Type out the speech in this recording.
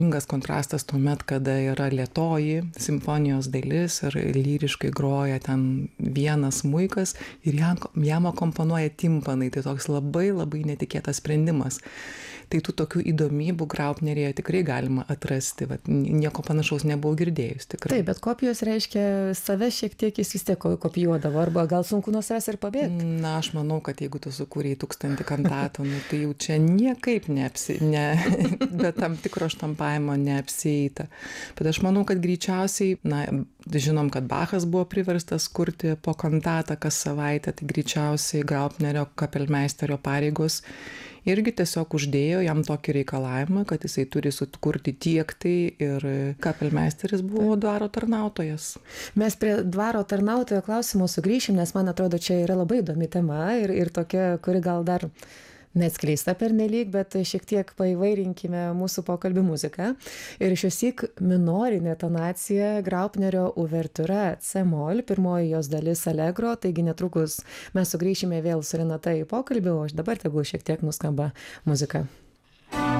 Ingas kontrastas tuomet, kada yra lėtoji simfonijos dalis ir lyriškai groja ten vienas smuikas ir jam akomponuoja timpanai. Tai toks labai labai netikėtas sprendimas. Tai tų tokių įdomybių Graupneryje tikrai galima atrasti. Vat, nieko panašaus nebuvau girdėjus tikrai. Taip, bet kopijos reiškia save šiek tiek jis vis tiek kopijuodavo, arba gal sunku nuo savęs ir pabėgti. Na, aš manau, kad jeigu tu sukūrei 1000 kantatų, tai jau čia niekaip be tam tikro štampavimo neapsieita. Bet aš manau, kad greičiausiai, žinom, kad Bachas buvo priverstas kurti po kantatą kas savaitę, tai greičiausiai Graupnerio kapelmeisterio pareigos irgi tiesiog uždėjo jam tokį reikalavimą, kad jisai turi sukurti tiek tai ir kapelmeisteris buvo dvaro tarnautojas. Mes prie dvaro tarnautojo klausimo sugrįšim, nes man atrodo, čia yra labai įdomi tema ir tokia, kuri gal dar neatskleista pernelyg, bet šiek tiek paįvairinkime mūsų pokalbį muziką. Ir šiosyk minorinė tonacija Graupnerio uvertiūra C-mol, pirmoji jos dalis Allegro, taigi netrukus mes sugrįšime vėl su Renata į pokalbį, o aš dabar tegu šiek tiek nuskamba muzika.